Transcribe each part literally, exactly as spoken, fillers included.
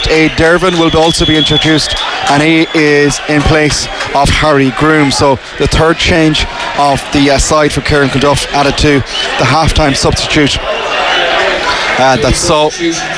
introduced. Aid Dervin will also be introduced, and he is in place of Harry Groom. So the third change of the uh, side for Kieran Clonduff added to the half-time substitute. Uh, that saw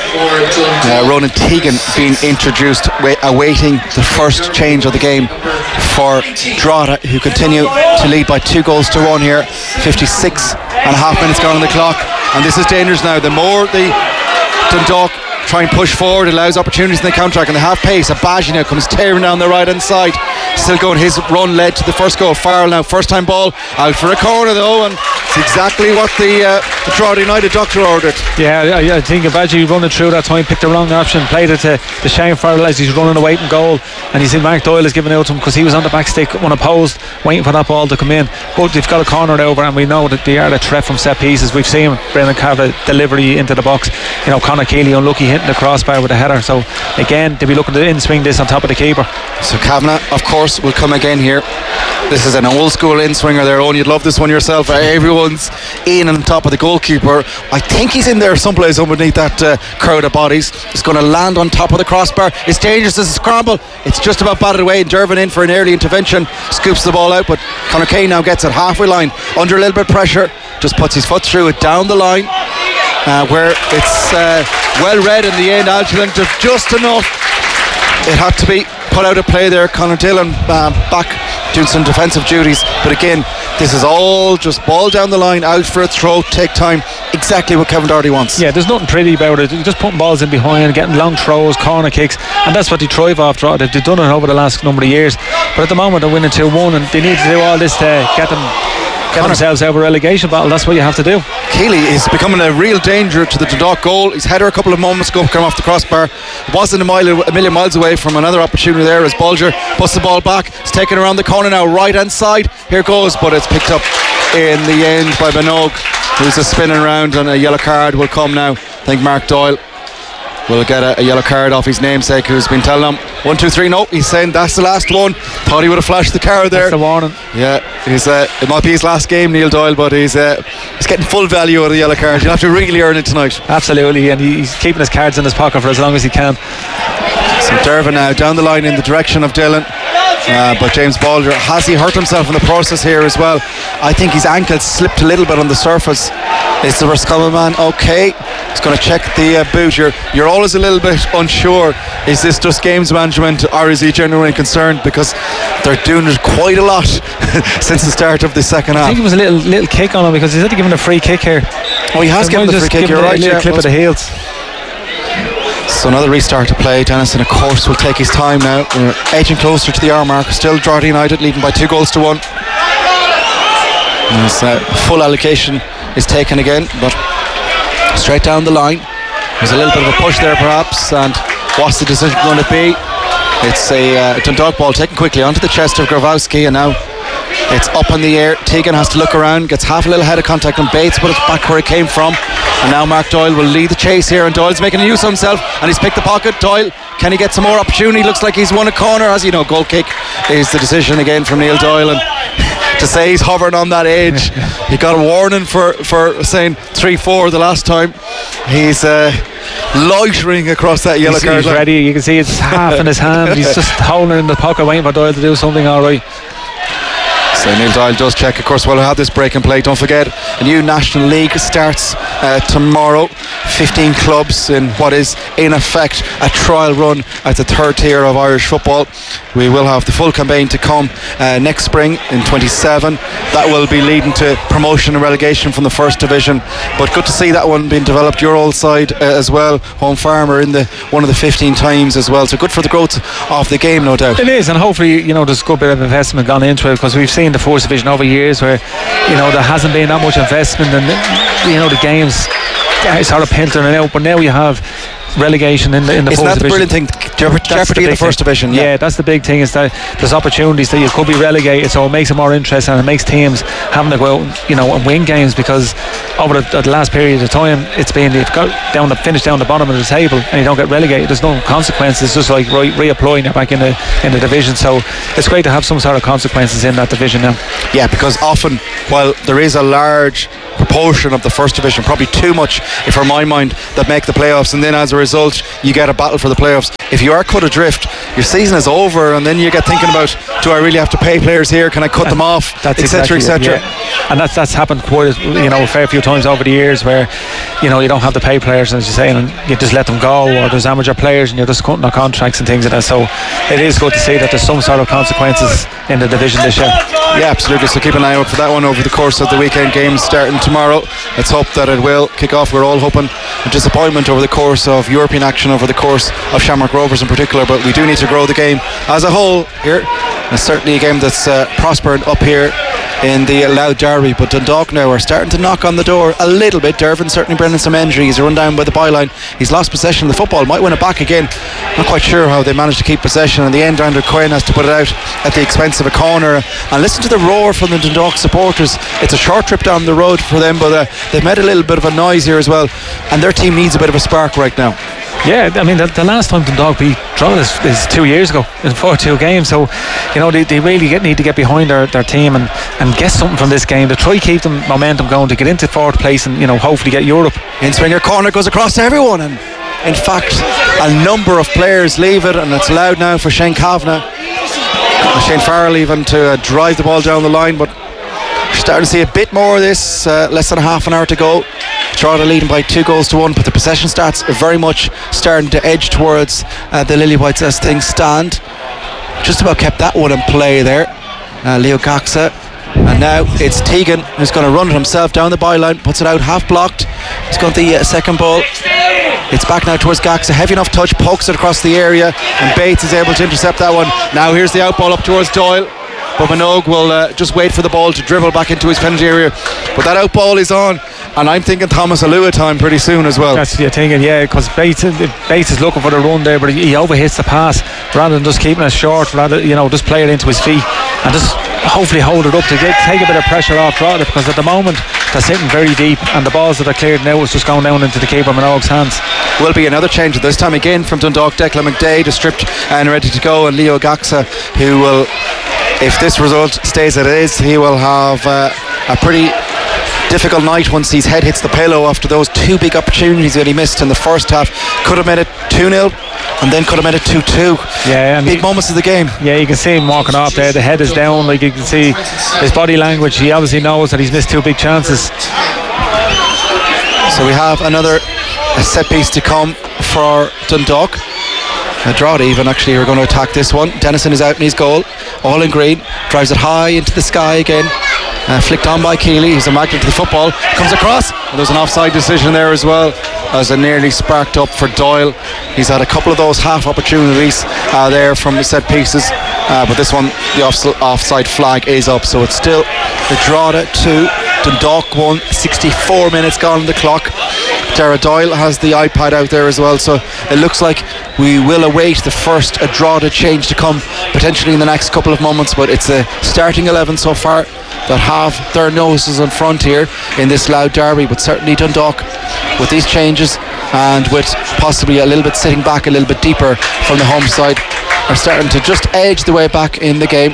uh, Ronan Teagan being introduced, wa- awaiting the first change of the game for Drogheda, who continue to lead by two goals to one here. fifty-six and a half minutes gone on the clock, and this is dangerous now. The more the Dundalk try and push forward, it allows opportunities in the counter-attack, and they have pace. Abaji now comes tearing down the right hand side, still going. His run led to the first goal. Farrell now, first time ball out for a corner though, and it's exactly what the, uh, the Drogheda United doctor ordered. Yeah, I, I think Abaji running through that time picked the wrong option, played it to, to Shane Farrell as he's running away from goal, and you see Mark Doyle is giving out to him because he was on the back stick unopposed, waiting for that ball to come in. But they've got a corner over, and we know that they are a threat from set pieces. We've seen Brendan Carver delivery into the box. You know, Conor Keeley unlucky hitting the crossbar with a header. So again, they'll be looking to in swing this on top of the keeper. So Kavanagh, of course, will come again here. This is an old school in swinger there. Owen, you'd love this one yourself. Everyone's in on top of the goalkeeper. I think he's in there someplace underneath that uh, crowd of bodies. He's going to land on top of the crossbar. It's dangerous as a scramble. It's just about batted away, and Dervin in for an early intervention, scoops the ball out, but Conor Kane now gets it halfway line under a little bit of pressure, just puts his foot through it down the line, uh, where it's uh, well read in the end. Algernon just enough. It had to be put out of play there. Conor Dillon uh, back doing some defensive duties, but again, this is all just ball down the line, out for a throw, take time, exactly what Kevin Doherty wants. Yeah, there's nothing pretty about it. You're just putting balls in behind, getting long throws, corner kicks, and that's what they thrive off. They've done it over the last number of years, but at the moment they're winning two one, and they need to do all this to get them get Conor. themselves out of a relegation battle. That's what you have to do. Keeley is becoming a real danger to the Dundalk goal. His header a couple of moments ago came off the crossbar. Wasn't a mile a million miles away from another opportunity there as Bolger puts the ball back. It's taken around the corner now, right hand side. Here goes, but it's picked up in the end by Minogue, who's just spinning around, and a yellow card will come now. I think Mark Doyle will get a, a yellow card off his namesake, who's been telling him one, two, three. No, he's saying that's the last one. Thought he would have flashed the card there. That's the warning. Yeah, he's uh, it might be his last game, Neil Doyle, but he's uh, he's getting full value out of the yellow card. You'll have to really earn it tonight. Absolutely, and he's keeping his cards in his pocket for as long as he can. So Dervin now down the line in the direction of Dillon, uh, but James Balder, has he hurt himself in the process here as well? I think his ankle slipped a little bit on the surface. Is the Roscommon man okay? He's going to check the uh, boot. You're, you're always a little bit unsure. Is this just games management, or is he genuinely concerned? Because they're doing it quite a lot since the start of the second half. I think it was a little little kick on him, because he's had to give him a free kick here. Oh, he has So given the just free kick. give him You're a right. little Yeah, clip of the heels. So another restart to play. Dennison, of course, will take his time now. We're edging closer to the hour mark. Still Drogheda United leading by two goals to one. As, uh, full allocation is taken again, but straight down the line. There's a little bit of a push there perhaps, and what's the decision going to be? It's a uh, Dundalk ball taken quickly onto the chest of Gravowski, and now it's up in the air. Teagan has to look around, gets half a little head of contact on Bates, but it's back where it came from. And now Mark Doyle will lead the chase here, and Doyle's making a use of himself, and he's picked the pocket. Doyle, can he get some more opportunity? Looks like he's won a corner. As you know, goal kick is the decision again from Neil Doyle, and to say he's hovering on that edge, he got a warning for, for saying three four the last time. He's uh, loitering across that yellow He's, card he's line. ready. You can see it's half in his hand. He's just holding it in the pocket, waiting for Doyle to do something alright. So Neil Doyle does check. Of course, we'll have this break and play. Don't forget, a new National League starts uh, tomorrow. fifteen clubs in what is, in effect, a trial run at the third tier of Irish football. We will have the full campaign to come uh, next spring in twenty-seven. That will be leading to promotion and relegation from the first division. But good to see that one being developed. Your old side uh, as well, Home Farmer in the one of the fifteen times as well. So good for the growth of the game, no doubt. It is, and hopefully, you know, there's a good bit of investment gone into it, because we've seen the fourth division over years where, you know, there hasn't been that much investment, and, you know, the games sort of piltering out, but now you have relegation in the in the Isn't fourth that the division. brilliant thing? Jeopardy, jeopardy in the first thing. division. Yeah. yeah, that's the big thing, is that there's opportunities that you could be relegated, so it makes it more interesting, and it makes teams having to go out, you know, and win games, because over the, the last period of time, it's been they've got down the finish down the bottom of the table, and you don't get relegated. There's no consequences. It's just like re- reapplying it back in the in the division. So it's great to have some sort of consequences in that division now. Yeah, because often, while there is a large proportion of the first division, probably too much, if for my mind, that make the playoffs, and then as a result result, you get a battle for the playoffs. If you are cut adrift, your season is over, and then you get thinking about, do I really have to pay players here? Can I cut them off? That's etc. exactly etc. Yeah. And that's that's happened quite a, you know a fair few times over the years, where you know you don't have to pay players, as you say, and you just let them go, or there's amateur players and you're just cutting their contracts and things like that. So it is good to see that there's some sort of consequences in the division this year. Yeah, absolutely. So keep an eye out for that one over the course of the weekend games starting tomorrow. Let's hope that it will kick off. We're all hoping a disappointment over the course of European action, over the course of Shamrock Rovers in particular, but we do need to grow the game as a whole here. It's certainly a game that's uh, prospering up here in the Louth Derby, but Dundalk now are starting to knock on the door a little bit. Dervin certainly bringing some injury. He's run down by the byline. He's lost possession of the football, might win it back again. Not quite sure how they managed to keep possession. In the end, Andrew Quinn has to put it out at the expense of a corner. And listen to the roar from the Dundalk supporters. It's a short trip down the road for them, but uh, they've made a little bit of a noise here as well, and their team needs a bit of a spark right now. Yeah, I mean the, the last time Dundalk beat Drogheda is, is two years ago in four two games, so you know they, they really get, need to get behind their, their team and, and get something from this game to try to keep them momentum going to get into fourth place and you know hopefully get Europe. In swinger corner goes across to everyone, and in fact a number of players leave it, and it's loud now for Shane Kavanagh. Shane Farrell even to uh, drive the ball down the line, but we're starting to see a bit more of this. Uh, less than a half an hour to go. Drogheda leading by two goals to one, but the possession stats are very much starting to edge towards uh, the Lily Whites as things stand. Just about kept that one in play there. Uh, Leo Gaxa. And now it's Tegan who's going to run it himself down the byline, puts it out half blocked. He's got the uh, second ball. It's back now towards Gaxa. Heavy enough touch, pokes it across the area, and Bates is able to intercept that one. Now here's the out ball up towards Doyle. But Minogue will uh, just wait for the ball to dribble back into his penalty area. But that out ball is on, and I'm thinking Thomas Alua time pretty soon as well. That's the thing, yeah, because Bates, Bates is looking for the run there, but he overhits the pass rather than just keeping it short. Rather, you know, just play it into his feet and just hopefully hold it up to get, take a bit of pressure off Drogheda, because at the moment they're sitting very deep, and the balls that are cleared now is just going down into the keeper Minogue's hands. Will be another change this time again from Dundalk. Declan McDade is stripped and ready to go, and Leo Gaxa, who will, if this result stays as it is, he will have uh, a pretty difficult night once his head hits the pillow after those two big opportunities that he missed in the first half. Could have made it two nil and then could have made it two two. Yeah, and big he, moments of the game. Yeah, you can see him walking off there. The head is down, like you can see his body language. He obviously knows that he's missed two big chances. So we have another a set piece to come for Dundalk. Uh, Drogheda even actually are going to attack this one. Dennison is out in his goal, all in green, drives it high into the sky again, uh, flicked on by Keeley, who's a magnet to the football, comes across, and there's an offside decision there as well, as it nearly sparked up for Doyle. He's had a couple of those half opportunities uh, there from the set pieces, uh, but this one the off- offside flag is up, so it's still the Drogheda two, Dundalk one, sixty-four minutes gone on the clock. Dara Doyle has the iPad out there as well, so it looks like we will await the first a Drogheda change to come potentially in the next couple of moments, but it's a starting eleven so far that have their noses in front here in this Louth Derby. But certainly Dundalk, with these changes and with possibly a little bit sitting back a little bit deeper from the home side, are starting to just edge the way back in the game.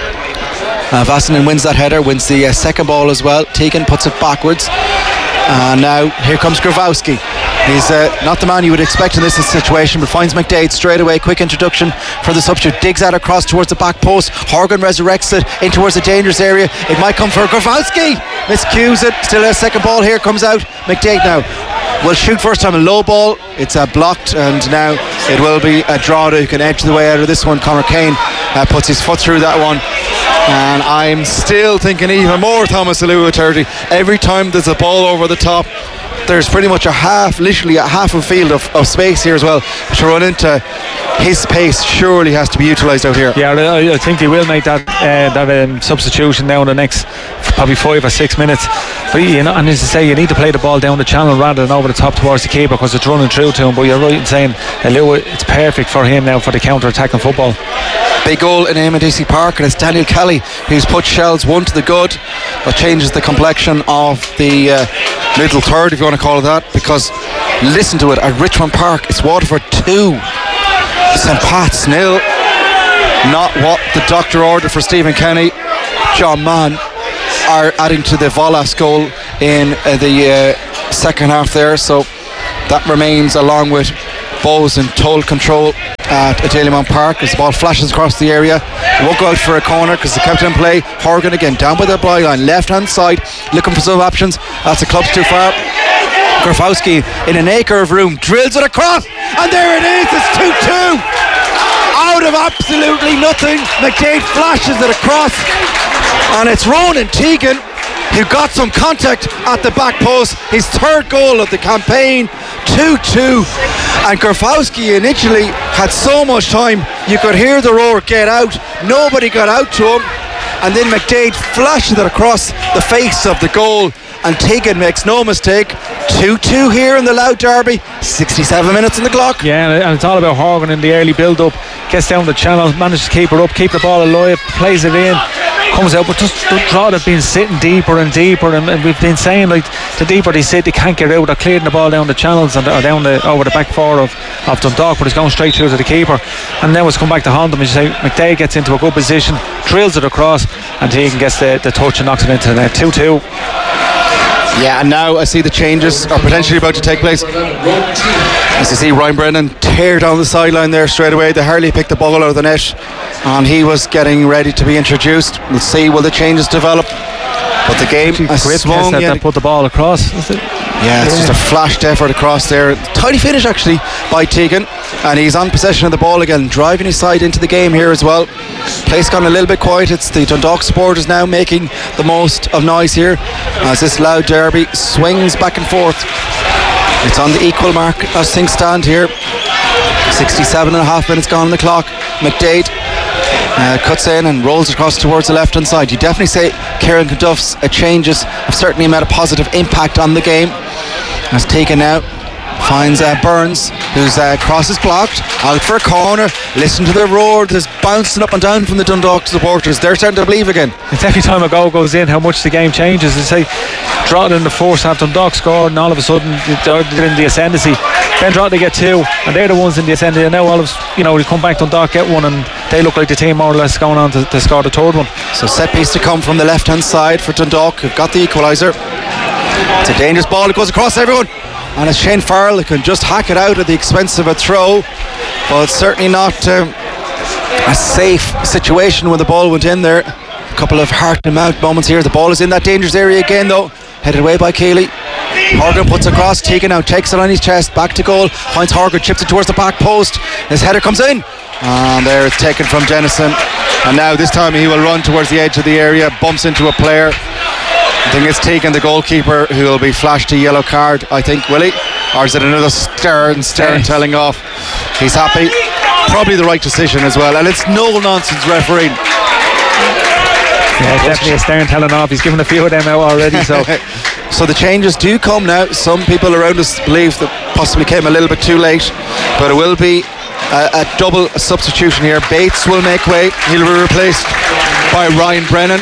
Uh, Vasanen wins that header, wins the uh, second ball as well. Tegan puts it backwards. And now here comes Grabowski. He's uh, not the man you would expect in this situation, but finds McDade straight away. Quick introduction for the substitute. Digs out across towards the back post. Horgan resurrects it in towards the dangerous area. It might come for Grabowski. Miscues it. Still a second ball here comes out. McDade now will shoot first time a low ball. It's uh, blocked, and now it will be a Drogheda who can edge the way out of this one. Conor Kane uh, puts his foot through that one. And I'm still thinking even more Thomas Alua thirty. Every time there's a ball over the top, there's pretty much a half, literally a half a field of, of space here as well to run into. His pace surely has to be utilised out here. Yeah, I, I think they will make that uh, that um, substitution now in the next probably five or six minutes. But you know, and as I say, you need to play the ball down the channel rather than over the top towards the keeper, because it's running through to him. But you're right in saying Alua, it's perfect for him now for the counter-attacking football. Big goal in A M D C Park, and it's Daniel Kelly who's put Shells one to the good. That changes the complexion of the uh, middle third, if you want to call it that, because listen to it, at Richmond Park it's Waterford two, St Pat's nil. Not what the doctor ordered for Stephen Kenny. John Mann are adding to the Volas goal in uh, the uh, second half there, so that remains, along with Bows in total control at Dalymount Park as the ball flashes across the area. It won't go out for a corner because they kept it in play. Horgan again down by the byline, left hand side, looking for some options. That's the club's too far. Grafowski in an acre of room drills it across, and there it is. It's two two. Out of absolutely nothing, McDade flashes it across, and it's Ronan Teagan who got some contact at the back post. His third goal of the campaign. two two. And Grafowski initially had so much time, you could hear the roar, get out. Nobody got out to him, and then McDade flashes it across the face of the goal, and Teagan makes no mistake. two two here in the Louth Derby, sixty-seven minutes on the clock. Yeah, and it's all about Horgan in the early build up. Gets down the channel, manages to keep it up, keep the ball alive, plays it in, comes out, but just the draw have been sitting deeper and deeper, and, and we've been saying like the deeper they sit, they can't get out. They're clearing the ball down the channels and or down the over the back four of, of Dundalk, but it's going straight through to the keeper. And now it's come back to haunt them. As you say, McDade gets into a good position, drills it across, and Teagan gets the, the touch and knocks it into the net. two two. Yeah, and now I see the changes are potentially about to take place. As you see Ryan Brennan tear down the sideline there straight away. The Harley picked the ball out of the net, and he was getting ready to be introduced. We'll see will the changes develop. But the game has swung. That, that put the ball across, is it? Yeah, it's yeah. just a flashed effort across there. Tidy finish actually by Teagan, and he's on possession of the ball again, driving his side into the game here as well. Place gone a little bit quiet. It's the Dundalk supporters now making the most of noise here as this Louth Derby swings back and forth. It's on the equal mark as things stand here. sixty-seven and a half minutes gone on the clock. McDade Uh, cuts in and rolls across towards the left hand side. You definitely say Kieran Conduff's uh, changes have certainly made a positive impact on the game. As Teagan now finds uh, Burns, whose uh, cross is blocked, out for a corner. Listen to the roar that's bouncing up and down from the Dundalk supporters. They're starting to believe again. It's every time a goal goes in how much the game changes. They say Drogheda in the first half, Dundalk scored, and all of a sudden they're in the ascendancy. Then Drogheda get two, and they're the ones in the ascendancy. And now all of you know, we come back, Dundalk get one, and they look like the team more or less going on to, to score the third one. So set piece to come from the left hand side for Dundalk, who've got the equaliser. It's a dangerous ball. It goes across everyone, and it's Shane Farrell who can just hack it out at the expense of a throw, but it's certainly not um, a safe situation when the ball went in there. A couple of heart and mouth moments here. The ball is in that dangerous area again though, headed away by Keeley. Horgan puts across, Teagan now takes it on his chest, back to goal, finds Horgan, chips it towards the back post. His header comes in, and there it's taken from Dennison, and now this time he will run towards the edge of the area, bumps into a player. I think it's Teagan, the goalkeeper, who will be flashed a yellow card, I think, will he? Or is it another stern, stern telling off? He's happy. Probably the right decision as well, and it's no nonsense refereeing. Yeah, definitely a stern telling off. He's given a few of them out already. So so the changes do come now. Some people around us believe that possibly came a little bit too late, but it will be a, a double substitution here. Bates will make way. He'll be replaced by Ryan Brennan.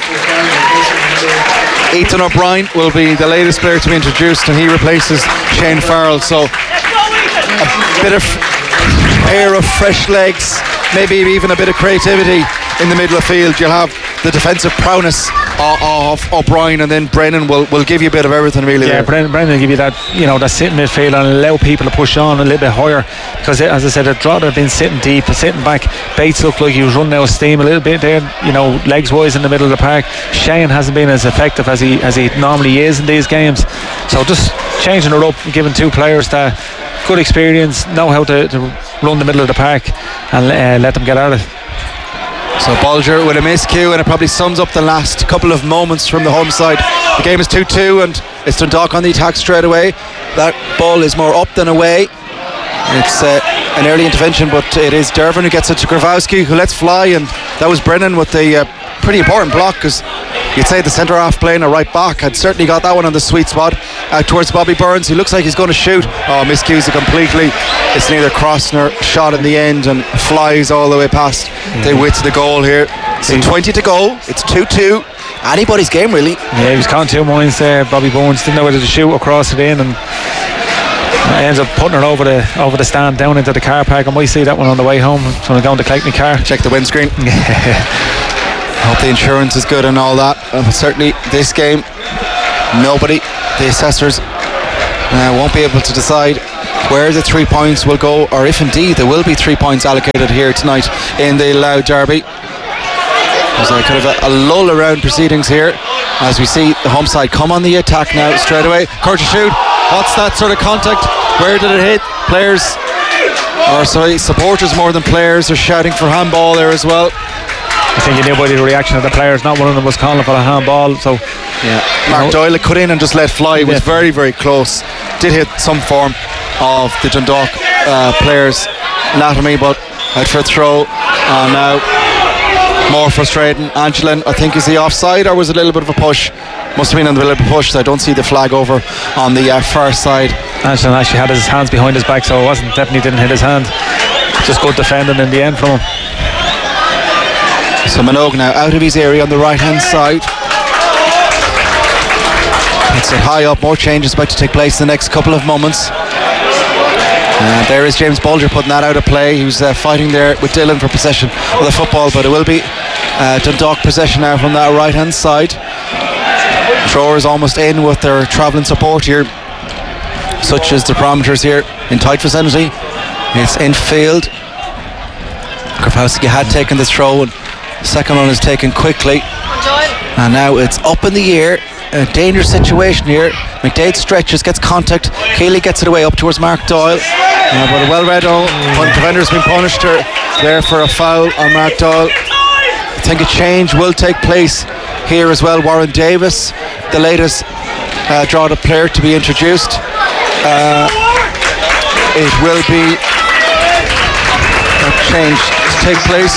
Ethan O'Brien will be the latest player to be introduced, and he replaces Shane Farrell. So a bit of pair of fresh legs, maybe even a bit of creativity in the middle of the field. You'll have the defensive prowess of O'Brien, and then Brennan will, will give you a bit of everything really. Yeah, Brennan, Brennan will give you that, you know, that sitting midfield and allow people to push on a little bit higher, because as I said, the Drogheda have been sitting deep, sitting back. Bates looked like he was running out of steam a little bit there, you know, legs wise in the middle of the park. Shane hasn't been as effective as he as he normally is in these games, so just changing it up, giving two players that good experience, know how to, to run the middle of the park, and uh, let them get at it. So Bolger with a miscue, and it probably sums up the last couple of moments from the home side. The game is two two, and it's Dundalk on the attack straight away. That ball is more up than away. It's uh, an early intervention, but it is Dervin who gets it to Grafowski, who lets fly, and that was Brennan with the uh, pretty important block, because you'd say the centre half playing a right back had certainly got that one on the sweet spot. Out towards Bobby Burns, who looks like he's going to shoot. Oh, miscues it completely. It's neither cross nor shot in the end, and flies all the way past mm-hmm. the width of the goal here. So twenty to go. It's two two. Anybody's game really. Yeah, he was caught two minds there. Bobby Burns didn't know whether to shoot or cross it in, and ends up putting it over the over the stand down into the car park. I might see that one on the way home, so I'm going to collect my car. Check the windscreen. I hope the insurance is good and all that. Uh, but certainly this game, nobody, the assessors uh, won't be able to decide where the three points will go, or if indeed there will be three points allocated here tonight in the Louth Derby. There's a kind of a, a lull around proceedings here as we see the home side come on the attack now straight away. Curtis Shoot, what's that sort of contact? Where did it hit? Players, or sorry, supporters more than players are shouting for handball there as well. I think you knew by the reaction of the players, not one of them was calling for a handball. So yeah, Mark Doyle cut in and just let fly. It was very very close, did hit some form of the Dundalk uh, players' anatomy, but out for a throw. And now more frustrating. Angelin, I think, is he offside, or was it a little bit of a push? Must have been a little bit of a push. So I don't see the flag over on the uh, far side. Angelin actually had his hands behind his back, so it wasn't, definitely didn't hit his hand. Just good defending in the end from him. So Minogue now out of his area on the right hand side. It's it high up. More changes about to take place in the next couple of moments. Uh, there is James Bulger putting that out of play. He was uh, fighting there with Dylan for possession of the football, but it will be uh, Dundalk possession now from that right hand side. Throwers almost in with their travelling support here, such as the parameters here in tight vicinity. It's infield. Grafowski had taken this throw, and the second one is taken quickly, and now it's up in the air. A dangerous situation here. McDade stretches, gets contact. Keeley gets it away up towards Mark Doyle, uh, but a well read on. One defender has been punished there for a foul on Mark Doyle. I think a change will take place here as well. Warren Davis, the latest uh, draw the player to be introduced. Uh, it will be a change to take place.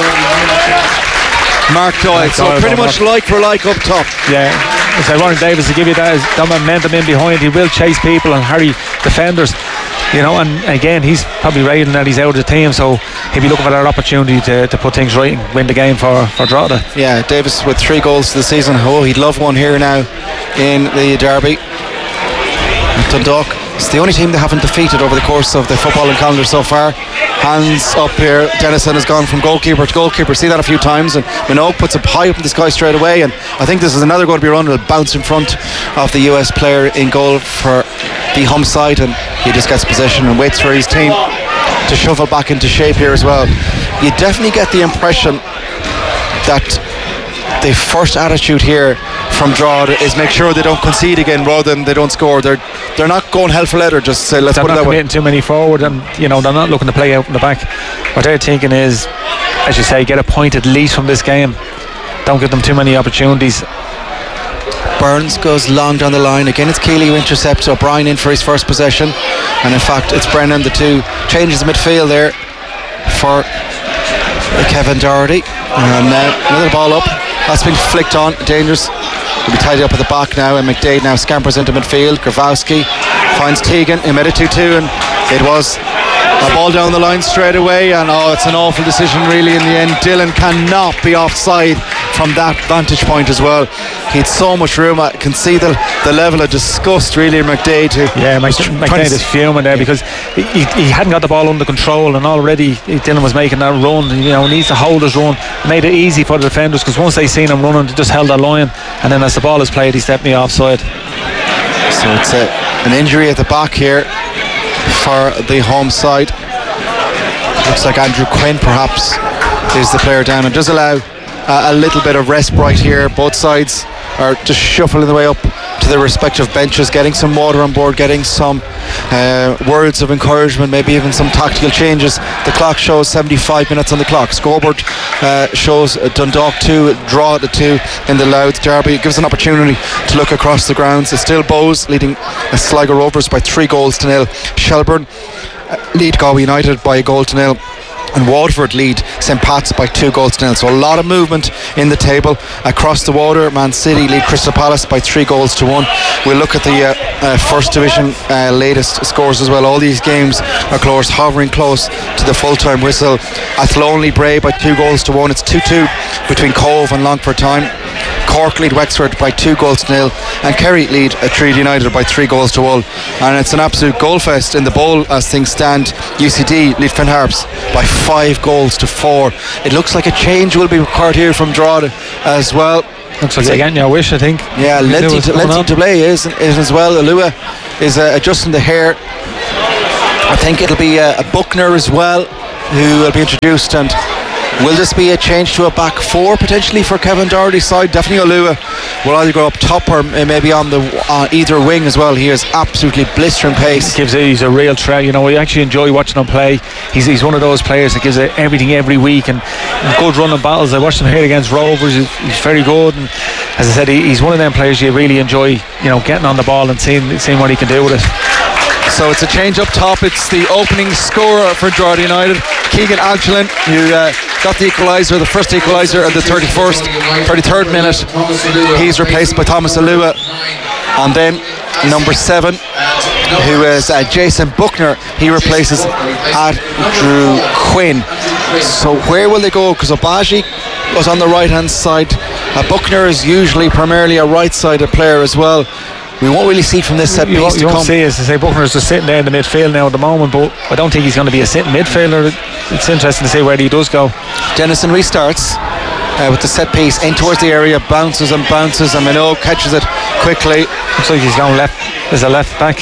Mark Doyle, so pretty much like for like up top. Yeah, so Warren Davis to give you that, that momentum in behind. He will chase people and harry defenders, you know, and again he's probably rating that he's out of the team, so he'll be looking for that opportunity to, to put things right and win the game for, for Drogheda. Yeah, Davis with three goals this season. Oh, he'd love one here now in the derby. Dundalk, it's the only team they haven't defeated over the course of the footballing calendar so far. Hands up here. Dennison has gone from goalkeeper to goalkeeper. See that a few times, and Minogue puts it high up in the sky straight away, and I think this is another going to be run. It'll bounce in front of the U S player in goal for the home side, and he just gets possession and waits for his team to shuffle back into shape here as well. You definitely get the impression that the first attitude here from Drogheda is make sure they don't concede again rather than they don't score. They're they're not going hell for leather. Just say let's they're put it that way. They're not committing too many forward, and you know they're not looking to play out in the back. What they're thinking is, as you say, get a point at least from this game. Don't give them too many opportunities. Burns goes long down the line. Again, it's Keeley who intercepts O'Brien in for his first possession, and in fact it's Brennan, the two changes the midfield there for Kevin Doherty. And uh, another ball up. That's been flicked on. Dangerous. Will be tied up at the back now, and McDade now scampers into midfield. Grafowski finds Teagan. He made it two two, and it was a ball down the line straight away, and oh, it's an awful decision really in the end. Dylan cannot be offside from that vantage point as well. He had so much room. I can see the, the level of disgust really in McDade. Who yeah, McDade is fuming there because he, he hadn't got the ball under control, and already Dylan was making that run. You know, needs to hold his run. Made it easy for the defenders because once they seen him running, they just held that line, and then as the ball is played, he stepped me offside. So it's a, an injury at the back here for the home side. Looks like Andrew Quinn perhaps is the player down, and does allow uh, a little bit of respite here. Both sides are just shuffling the way up to their respective benches, getting some water on board, getting some uh, words of encouragement, maybe even some tactical changes. The clock shows seventy-five minutes on the clock. Scoreboard uh, shows Dundalk two, draw the two in the Louth Derby. It gives an opportunity to look across the grounds. It's still Bows leading Sligo Rovers by three goals to nil. Shelburne uh, lead Galway United by a goal to nil, and Waterford lead Saint Pat's by two goals to nil. So a lot of movement in the table. Across the water, Man City lead Crystal Palace by three goals to one. We'll look at the uh, uh, First Division uh, latest scores as well. All these games are close, hovering close to the full-time whistle. Athlone lead Bray by two goals to one. It's two two between Cove and Longford Time. Cork lead Wexford by two goals to nil, and Kerry lead Treaty United by three goals to one. And it's an absolute goal fest in the bowl as things stand. U C D lead Finn Harps by five goals to four. It looks like a change will be required here from Drogheda as well. Looks like they're getting your wish, I think. Yeah, Lenty to, to play is, is as well. Alua is uh, adjusting the hair I think it'll be a, a Buckner as well who will be introduced. And will this be a change to a back four potentially for Kevin Doherty's side? Definitely Olua will either go up top or maybe on the on either wing as well. He has absolutely blistering pace. Gives it, he's a real threat. You know, we actually enjoy watching him play. He's he's one of those players that gives it everything every week and good running battles. I watched him here against Rovers. He's, he's very good, and as I said, he, he's one of them players you really enjoy. You know, getting on the ball and seeing seeing what he can do with it. So it's a change up top. It's the opening scorer for Drogheda United, Keegan Alchelin, who uh, got the equaliser, the first equaliser at the thirty-first, thirty-third minute. He's replaced by Thomas Olua. And then number seven, who is uh, Jason Buckner, he replaces Andrew Quinn. So where will they go? Because Obaji was on the right hand side. Uh, Buckner is usually primarily a right sided player as well. We won't really see from this set piece you won't, to you come. won't see, as I say, Buckner's just sitting there in the midfield now at the moment, but I don't think he's going to be a sitting midfielder. It's interesting to see where he does go. Dennison restarts uh, with the set piece in towards the area, bounces and bounces, and Minogue catches it quickly. Looks like he's going left. There's a left back.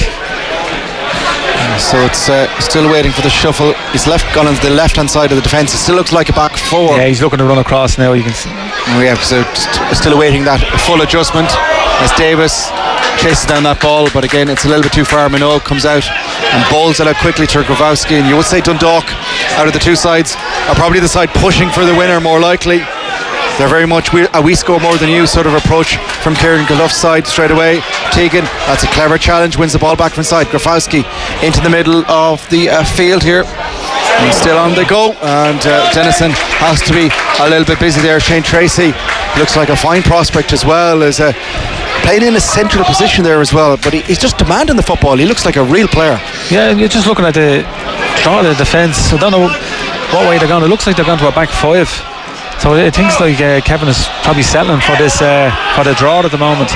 Uh, so it's uh, still waiting for the shuffle. He's left gone on the left hand side of the defence. It still looks like a back four. Yeah, he's looking to run across now. You can see. Oh, yeah, so st- still awaiting that full adjustment as Davis chases down that ball, but again it's a little bit too far. Minogue comes out and bowls it out quickly to Grabowski, and you would say Dundalk out of the two sides are probably the side pushing for the winner more likely. They're very much we, a we score more than you sort of approach from Kieran Gouldough's side straight away. Tegan, that's a clever challenge, wins the ball back from side. Grafowski into the middle of the uh, field here, and still on the go, and uh, Dennison has to be a little bit busy there. Shane Tracy looks like a fine prospect as well, as a playing in a central position there as well, but he, he's just demanding the football. He looks like a real player. Yeah, you're just looking at the draw of the defence. I don't know what way they're going. It looks like they're going to a back five. So it thinks like uh, Kevin is probably settling for this uh, for the draw at the moment.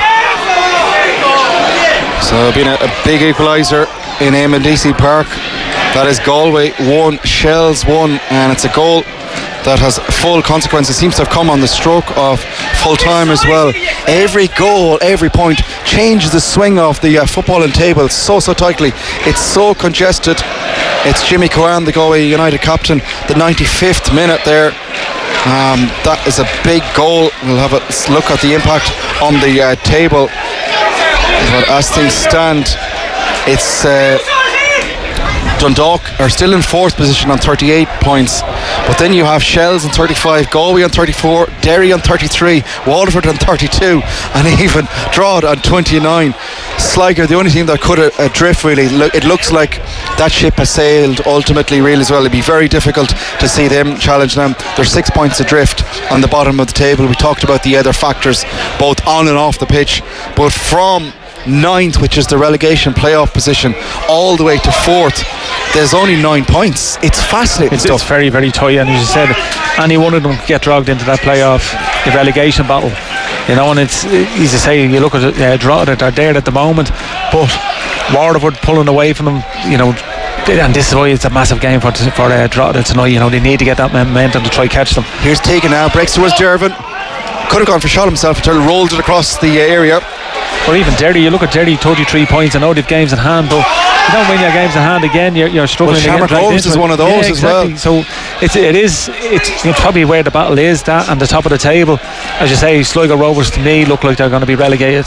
So being a, a big equaliser in Eamon Deasy Park. That is Galway one, Shells one, and it's a goal that has full consequences. Seems to have come on the stroke of full time as well. Every goal, every point changes the swing of the uh, footballing table so so tightly. It's so congested. It's Jimmy Coan, the Galway United captain, the ninety-fifth minute there. Um, that is a big goal. We'll have a look at the impact on the uh, table. But as things stand, it's uh, Dundalk are still in fourth position on thirty-eight points, but then you have Shells on thirty-five, Galway on thirty-four, Derry on thirty-three, Waterford on thirty-two, and even Drogheda on twenty-nine. Sligo, the only team that could uh, drift really. It looks like that ship has sailed ultimately really as well. It'd be very difficult to see them challenge them. There's six points adrift on the bottom of the table. We talked about the other factors both on and off the pitch, but from ninth, which is the relegation playoff position, all the way to fourth, there's only nine points. It's fascinating it's, stuff. It's very very tight, and as you said, any one of them could get dragged into that playoff, the relegation battle, you know. And it's easy to say, you look at it, uh, Drogheda, they're there at the moment, but Waterford pulling away from them, you know. And this is why it's a massive game for for uh, Drogheda tonight. You know, they need to get that momentum to try catch them. Here's Tegan now, breaks towards Dervin. Could have gone for shot himself until rolled it across the area. Or even Derry, you look at Derry, thirty-three points. I know they've games in hand, but you don't win your games in hand again, you're, you're struggling. Well, Shamrock Rovers is one of those yeah, exactly. as well. So it's it is it's, it's probably where the battle is, that and the top of the table. As you say, Sligo Rovers to me look like they're going to be relegated.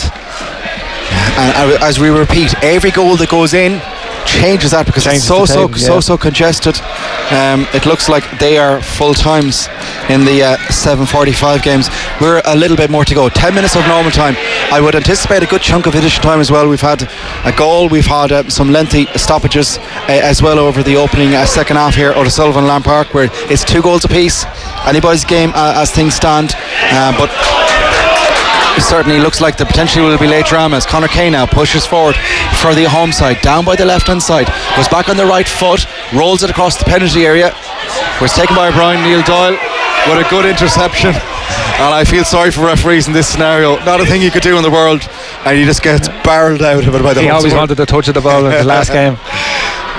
And as we repeat, every goal that goes in changes that, because Changes it's so so table, so yeah. so congested. Um, it looks like they are full times in the uh, seven forty-five games. We're a little bit more to go. Ten minutes of normal time. I would anticipate a good chunk of additional time as well. We've had a goal. We've had uh, some lengthy stoppages uh, as well over the opening uh, second half here at O'Sullivan Land Park, where it's two goals apiece. Anybody's game uh, as things stand, uh, but it certainly looks like the potential will be late drama as Conor Kane now pushes forward for the home side, down by the left hand side, goes back on the right foot, rolls it across the penalty area, was taken by Brian Neil Doyle with a good interception. And I feel sorry for referees in this scenario. Not a thing you could do in the world, and he just gets barreled out of it by the. He always wanted the touch of the ball in the last game.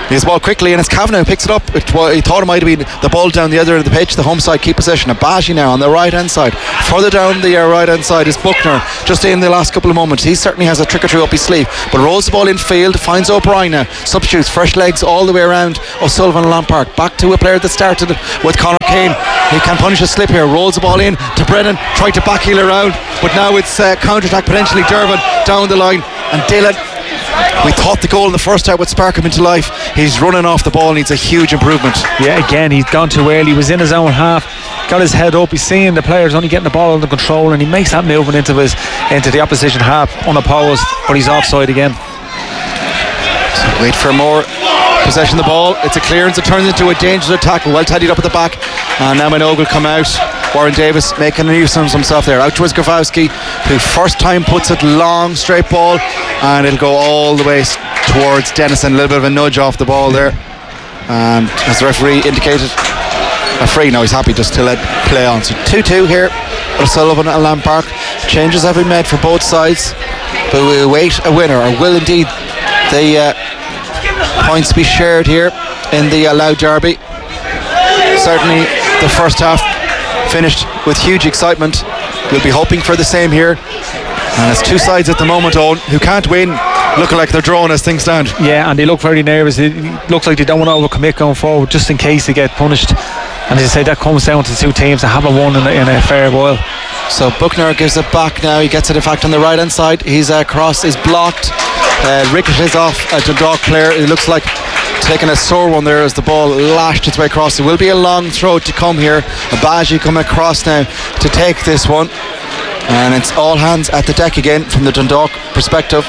He has the ball quickly, and it's Kavanagh who picks it up. It, he thought it might have been the ball down the other end of the pitch. The home side keep possession. Abaji now on the right hand side. Further down the uh, right hand side is Buckner, just in the last couple of moments. He certainly has a trick or two up his sleeve, but rolls the ball in field, finds O'Brien now, substitutes, fresh legs all the way around O'Sullivan and Lampark. Back to a player that started it with Conor Kane. He can punish a slip here, rolls the ball in to Brennan, tried to backheel around, but now it's uh, counter-attack potentially. Dervin down the line, and Dylan, we thought the goal in the first half would spark him into life. He's running off the ball, needs a huge improvement. Yeah, again, he's gone too early. He was in his own half, got his head up, he's seeing the players only getting the ball under control, and he makes that movement into his into the opposition half unopposed, but he's offside again. So wait for more possession of the ball. It's a clearance, it turns into a dangerous attack, well tidied up at the back, and now Minogue will come out. Warren Davis making a nuisance of himself there. Out towards Grafowski, who first time puts it long, straight ball, and it'll go all the way towards Dennison. A little bit of a nudge off the ball there, and as the referee indicated, a free. Now he's happy just to let play on. So two two here. O'Sullivan and Lampark. Changes have been made for both sides, but we await a winner, or will indeed the uh, points be shared here in the uh, Louth Derby. Certainly the first half finished with huge excitement. We'll be hoping for the same here, and it's two sides at the moment, Owen, who can't win, looking like they're drawn as things stand. Yeah, and they look very nervous. It looks like they don't want to overcommit going forward, just in case they get punished. And as I say, that comes down to the two teams that haven't won in a, in a fair while. So Buckner gives it back now. He gets it in fact on the right hand side. His uh, cross is blocked, uh, ricochets off a Dundalk player. It looks like taking a sore one there as the ball lashed its way across. It will be a long throw to come here. Abaji coming across now to take this one, and it's all hands at the deck again from the Dundalk perspective.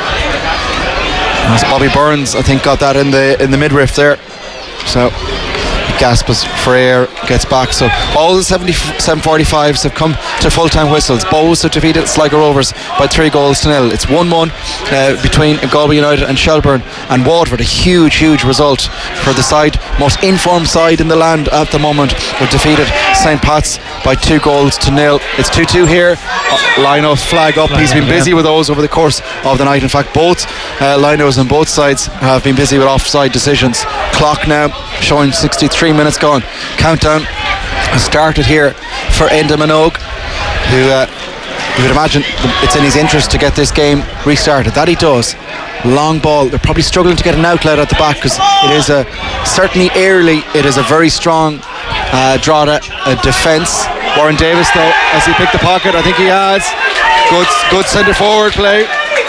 As Bobby Burns, I think, got that in the in the midriff there. So gasps for air, gets back. So all the seventy-seven forty-fives have come to full-time whistles. Bows have defeated Sligo Rovers by three goals to nil. It's one one uh, between Galway United and Shelburne and Waterford. A huge, huge result for the side, most informed side in the land at the moment. They've defeated Saint Pat's by two goals to nil. It's two two here. Uh, Lino's flag up. He's been busy with those over the course of the night. In fact, both uh, Linos on both sides have been busy with offside decisions. Clock now showing sixty-three minutes gone. Countdown has started here for Enda Minogue, who uh, you would imagine it's in his interest to get this game restarted. That he does. Long ball. They're probably struggling to get an outlet at the back, because it is a certainly early. It is a very strong uh, Drogheda uh, defence. Warren Davis, though, as he picked the pocket, I think he has good good centre forward play.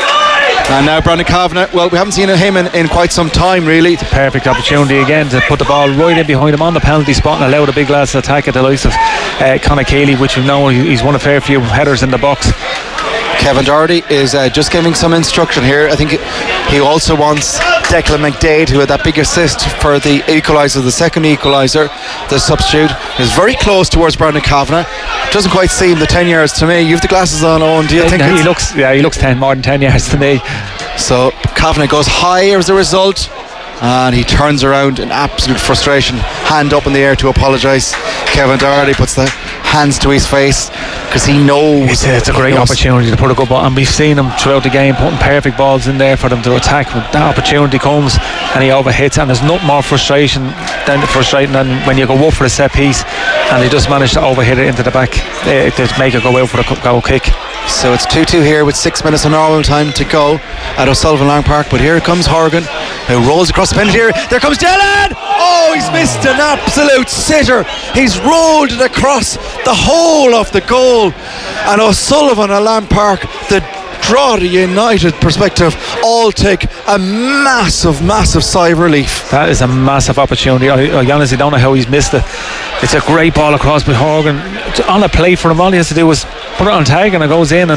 And now Brandon Kavanagh, well, we haven't seen him in, in quite some time, really. It's a perfect opportunity again to put the ball right in behind him on the penalty spot and allow the big lads to attack at the likes of uh, Conor Keeley, which we know he's won a fair few headers in the box. Kevin Doherty is uh, just giving some instruction here. I think he also wants Declan McDade, who had that big assist for the equaliser, the second equaliser. The substitute is very close towards Brandon Kavanagh. Doesn't quite seem the ten yards to me. You have the glasses on, Owen. Do you think he looks? Yeah, he looks ten more than ten yards to me. So Kavanagh goes high as a result, and he turns around in absolute frustration, hand up in the air to apologise. Kevin Doherty puts the hands to his face because he knows it's a, it's a great opportunity to put a good ball, and we've seen him throughout the game putting perfect balls in there for them to attack. When that opportunity comes and he overhits, and there's nothing more frustration than frustrating than when you go up for a set piece and they just manage to overhit it into the back uh, to make it go out for a goal kick. So it's two two here with six minutes of normal time to go at O'Sullivan Lang Park. But here comes Horgan, who rolls across the penalty area. There comes Dylan. Oh, he's missed an absolute sitter. He's rolled it across the whole of the goal. And O'Sullivan and Lang Park, the Drogheda United perspective, all take a massive, massive sigh of relief. That is a massive opportunity. I, I honestly don't know how he's missed it. It's a great ball across by Horgan. On a play for him, all he has to do is put it on tag and it goes in, and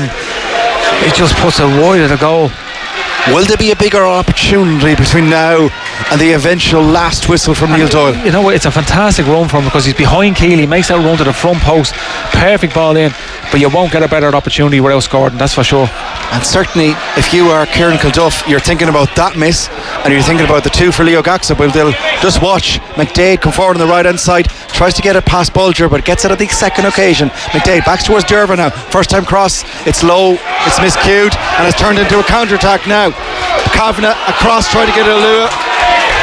it just puts it wide of the goal. Will there be a bigger opportunity between now and the eventual last whistle from Neil Doyle? You know, it's a fantastic run for him because he's behind Keeley, makes that run to the front post, perfect ball in, but you won't get a better opportunity without scoring, that's for sure. And certainly if you are Kieran Kilduff, you're thinking about that miss, and you're thinking about the two for Leo Gaxa. Well, they'll just watch McDade come forward on the right hand side, tries to get it past Bulger, but gets it at the second occasion. McDade backs towards Derva now, first time cross, it's low, it's miscued, and it's turned into a counter attack now. Kavanagh across, trying to get a Lua.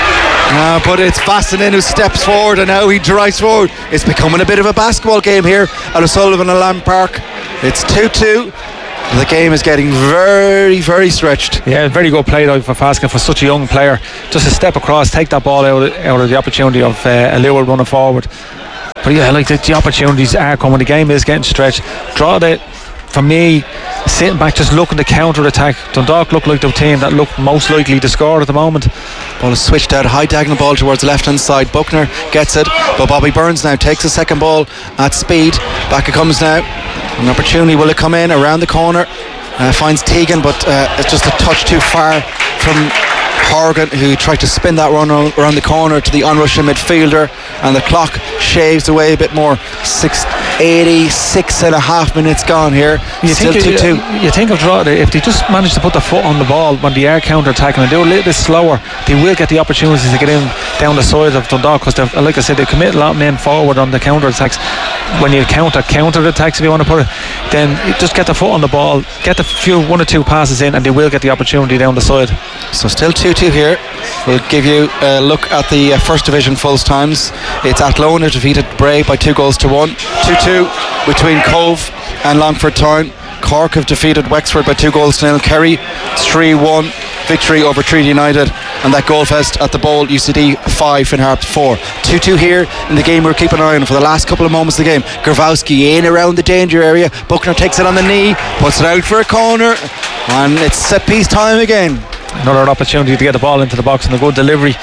Uh, but it's Vassinen who steps forward, and now he drives forward. It's becoming a bit of a basketball game here at O'Sullivan and Lamb Park. It's two two. The game is getting very, very stretched. Yeah, very good play though for Faskin, for such a young player. Just a step across, take that ball out of, out of the opportunity of uh, Allure running forward. But yeah, like the, the opportunities are coming. The game is getting stretched. Draw the, for me, sitting back just looking to counter attack. Dundalk look like the team that look most likely to score at the moment. Ball is switched out, high diagonal ball towards the left hand side. Buckner gets it, but Bobby Burns now takes the second ball at speed. Back it comes now. An opportunity, will it come in around the corner? Uh, finds Tegan, but uh, it's just a touch too far from Horgan, who tried to spin that run around the corner to the onrushing midfielder, and the clock shaves away a bit more. Six, eighty-six and a half minutes gone here. You Still think two two. You, you think of draw, if they just manage to put the foot on the ball when they are counter-attacking and do a little bit slower, they will get the opportunities to get in down the side of Dundalk, because like I said, they commit a lot of men forward on the counter-attacks. When you counter counter-attacks, if you want to put it, then you just get the foot on the ball, get the few one or two passes in, and they will get the opportunity down the side. So still two two here. We'll give you a look at the uh, first division Fulls times. It's Athlone who defeated Bray by two goals to one. two two between Cove and Longford Town. Cork have defeated Wexford by two goals to nil. Kerry three one victory over Treaty United, and that goal fest at the Bowl, U C D five and Harp four. two two here in the game we're keeping an eye on for the last couple of moments of the game. Gerwowski in around the danger area. Buckner takes it on the knee, puts it out for a corner, and it's set piece time again. Another opportunity to get the ball into the box and a good delivery.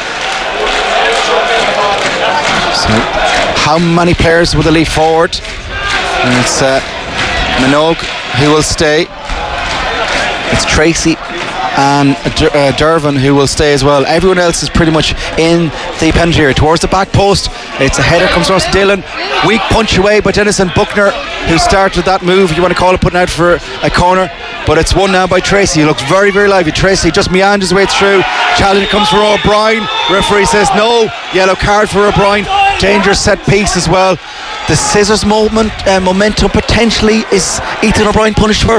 So, how many players will they leave forward? And it's uh, Minogue who will stay. It's Tracy and uh, Dervin who will stay as well. Everyone else is pretty much in the penalty area towards the back post. It's a header, comes across Dillon, weak punch away by Denison Buckner, who started that move, if you want to call it, putting out for a corner, but it's won now by Tracy. He looks very very lively. Tracy just meanders his way through. Challenge comes for O'Brien. Referee says no, yellow card for O'Brien. Dangerous set piece as well. The scissors moment uh, momentum potentially. Is Ethan O'Brien punished for?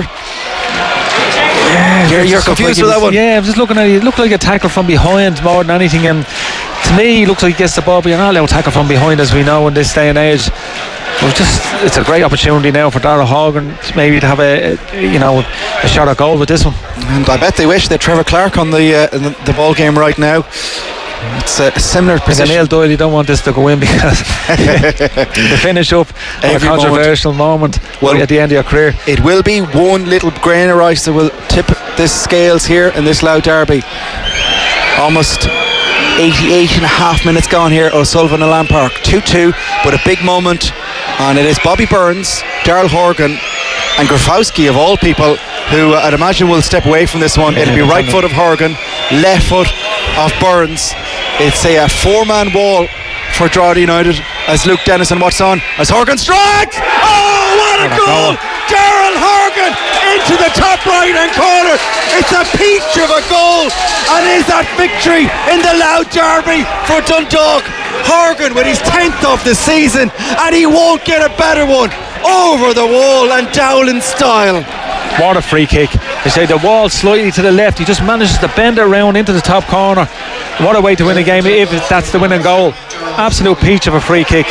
Yeah, you're, you're confused with that one. Yeah, I'm just looking at it. It looked like a tackle from behind more than anything, and to me he looks like he gets the ball, but you're not allowed to tackle from behind, as we know in this day and age. But just, it's a great opportunity now for Darragh Horgan maybe to have a, a you know a shot at goal with this one. And I bet they wish they had Trevor Clark on the uh, the, the ball game right now. It's a similar position. Neil Doyle, you don't want this to go in because to finish up a controversial moment, moment well, at the end of your career. It will be one little grain of rice that will tip the scales here in this Louth derby. Almost eighty-eight and a half minutes gone here at O'Sullivan and Lamb Park. two two, but a big moment, and it is Bobby Burns, Darragh Horgan and Grafowski of all people who uh, I'd imagine will step away from this one. It'll be right foot of Horgan, left foot of Burns. It's a, a four-man wall for Drogheda United as Luke Dennison watches on as Horgan strikes. Oh, what a goal! Darragh Horgan into the top right-hand corner. It's a peach of a goal, and is that victory in the Louth derby for Dundalk. Horgan with his tenth of the season, and he won't get a better one. Over the wall and Dowling style. What a free kick. They say the wall slightly to the left. He just manages to bend it around into the top corner. What a way to win a game if that's the winning goal. Absolute peach of a free kick.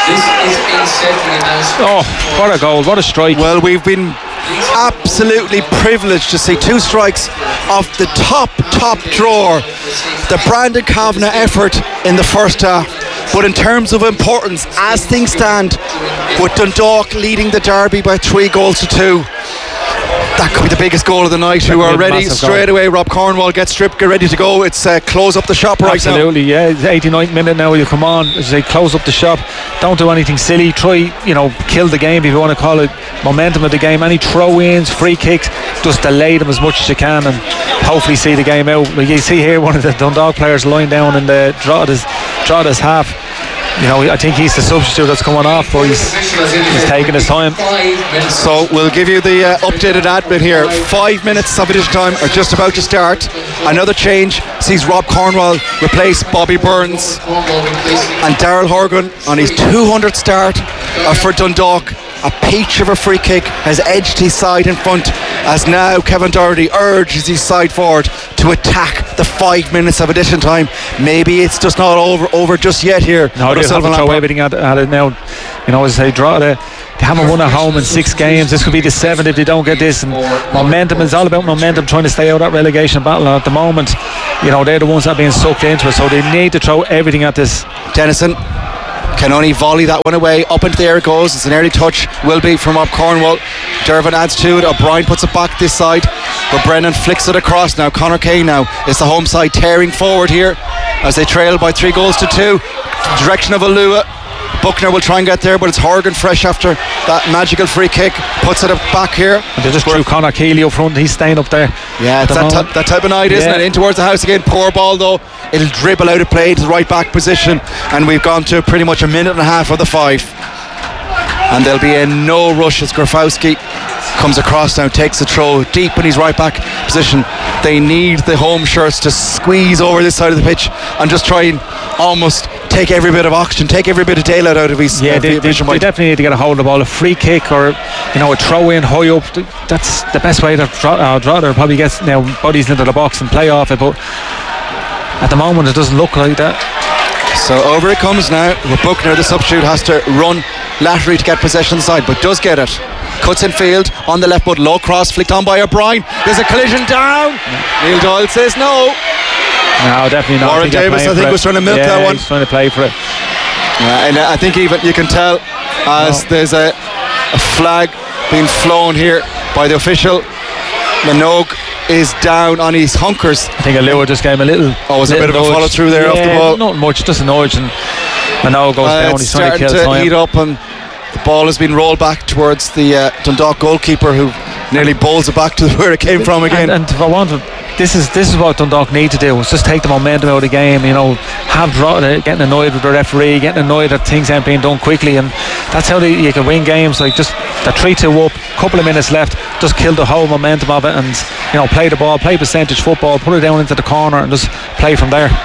Oh, what a goal, what a strike. Well, we've been absolutely privileged to see two strikes off the top, top drawer. The Brandon Kavanagh effort in the first half. But in terms of importance, as things stand, with Dundalk leading the derby by three goals to two, that could be the biggest goal of the night. Who are ready straight away. Rob Cornwall gets stripped, get ready to go. It's uh, close up the shop right Absolutely, now. Absolutely, yeah. It's eighty-ninth minute now. You come on, as they close up the shop. Don't do anything silly. Try, you know, kill the game, if you want to call it, momentum of the game. Any throw-ins, free kicks, just delay them as much as you can and hopefully see the game out. Like you see here, one of the Dundalk players lying down in the Drogheda's, Drogheda's half. You know, I think he's the substitute that's coming off, but he's, he's taking his time. So we'll give you the uh, updated admin here. Five minutes of additional time are just about to start. Another change sees Rob Cornwall replace Bobby Burns, and Darragh Horgan on his two hundredth start uh, for Dundalk. A peach of a free kick has edged his side in front, as now Kevin Doherty urges his side forward to attack the five minutes of addition time. Maybe it's just not over over just yet here. No, they have to throw everything at, at it now. You know, as I say, draw the. They haven't won at home in six games. This could be the seventh if they don't get this. And momentum is all about momentum, trying to stay out of that relegation battle. And at the moment, you know, they're the ones that are being sucked into it. So they need to throw everything at this. Dennison can only volley that one away. Up into the air it goes. It's an early touch. Will be from up Cornwall. Dervin adds to it. O'Brien puts it back this side. But Brennan flicks it across now. Conor Kane now is the home side tearing forward here as they trail by three goals to two. Direction of Alua. Buckner will try and get there, but it's Horgan fresh after that magical free kick. Puts it up back here. And they just threw Conor Keeley up front. He's staying up there. Yeah, it's that, t- that type of night, isn't yeah. it? In towards the house again. Poor ball though. It'll dribble out of play to the right back position. And we've gone to pretty much a minute and a half of the five. And there'll be a no rush as Grafowski comes across now, takes the throw deep in his right back position. They need the home shirts to squeeze over this side of the pitch and just try and almost take every bit of oxygen, take every bit of daylight out of his yeah uh, they, they, they definitely need to get a hold of the ball. A free kick or, you know, a throw in high up, that's the best way to draw, uh, draw there. Probably gets now bodies into the box and play off it, but at the moment it doesn't look like that. So over it comes now. Buckner, the substitute, has to run laterally to get possession side, but does get it. Cuts in field on the left, but low cross flicked on by O'Brien. There's a collision down. Yeah. Neil Doyle says no. No, definitely not. Warren Davis, I think, was trying to milk yeah, that one. He's trying to play for it. Yeah, and I think even you can tell as no. there's a, a flag being flown here by the official. Minogue is down on his hunkers. I think Alua just gave him a little. Oh, was a bit of a follow through there yeah, off the ball. Not much, just a nudge, and Minogue goes uh, down. He's trying to kill to time. Heat up, and the ball has been rolled back towards the uh, Dundalk goalkeeper, who nearly bowls it back to where it came from again. And, and if I want to, this is this is what Dundalk need to do. Is just take the momentum out of the game. You know, have draw, getting annoyed with the referee, getting annoyed that things aren't being done quickly, and that's how they, you can win games. Like just the three two up, couple of minutes left, just kill the whole momentum of it, and you know, play the ball, play percentage football, put it down into the corner, and just play from there.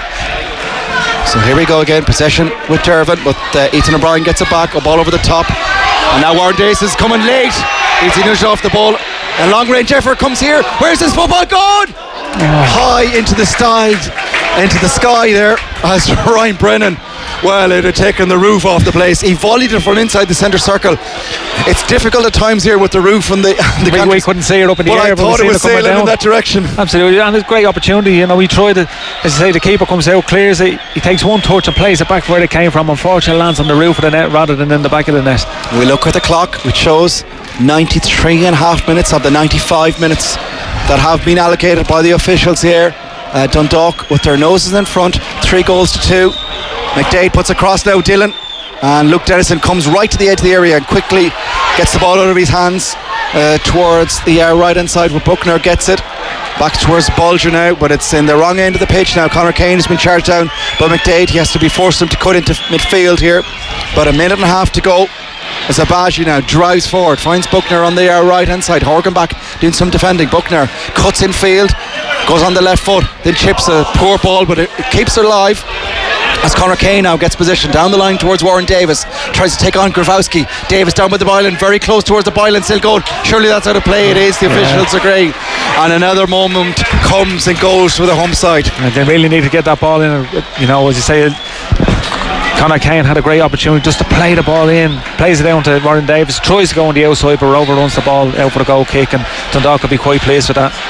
So here we go again, possession with Dervin, but uh, Ethan O'Brien gets it back, a ball over the top, and now Warren Davis is coming late. Ethan nudged off the ball, and long range effort comes here. Where's this football going? Oh. High into the sky, into the sky there, as Ryan Brennan, well, it had taken the roof off the place. He volleyed it from inside the centre circle. It's difficult at times here with the roof and the, the we, we couldn't see it up in the well, air, I but thought we it was sailing down in that direction. Absolutely, and it's a great opportunity. You know, we tried it. As I say, the keeper comes out, clears it, he takes one touch and plays it back where it came from. Unfortunately, lands on the roof of the net rather than in the back of the net. We look at the clock, which shows ninety-three and a half minutes of the ninety-five minutes that have been allocated by the officials here. Uh, Dundalk with their noses in front, three goals to two. McDade puts across now, Dylan, and Luke Dennison comes right to the edge of the area and quickly gets the ball out of his hands uh, towards the uh, right hand side where Buckner gets it back towards Bulger now, but it's in the wrong end of the pitch now. Conor Kane has been charged down by McDade. He has to be forced him to cut into midfield here, but a minute and a half to go as Abaji now drives forward, finds Buckner on the uh, right hand side. Horgan back doing some defending. Buckner cuts in field, goes on the left foot, then chips a poor ball, but it, it keeps her alive as Conor Kane now gets position down the line towards Warren Davis, tries to take on Grafowski. Davis down with the byline, very close towards the byline, still goal. Surely that's out of play. It is, the officials yeah. agree, and another moment comes and goes for the home side. And they really need to get that ball in. You know, as you say, Conor Kane had a great opportunity just to play the ball in, plays it down to Warren Davis, tries to go on the outside but overruns the ball out for the goal kick, and Dundalk could be quite pleased with that.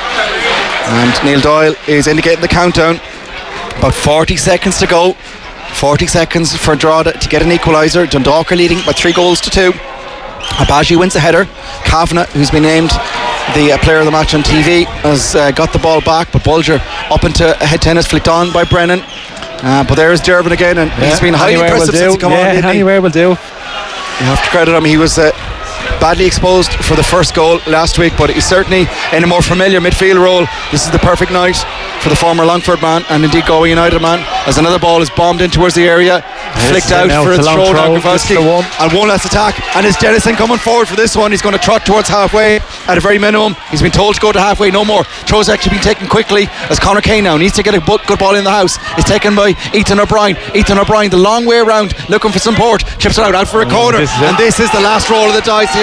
And Neil Doyle is indicating the countdown. About forty seconds to go. forty seconds for Drogheda to get an equaliser. Dundalk are leading by three goals to two. Abaji wins the header. Kavanagh, who's been named the uh, player of the match on T V, has uh, got the ball back, but Bulger up into head tennis, flicked on by Brennan. Uh, but there's Dervin again, and yeah, he's been highly impressive since he come yeah, on. Anywhere will do. You have to credit him. He was uh, badly exposed for the first goal last week, but he's certainly in a more familiar midfield role. This is the perfect night for the former Longford man and indeed Galway United man, as another ball is bombed in towards the area, yes, flicked out for its throw down Grafowski, and one last attack, and it's Dennison coming forward for this one. He's going to trot towards halfway at a very minimum. He's been told to go to halfway, no more. Throw's actually been taken quickly as Conor Kane now needs to get a good ball in the house. It's taken by Ethan O'Brien. Ethan O'Brien the long way around, looking for support, chips it out, out for a oh, corner, this and this is the last roll of the dice here.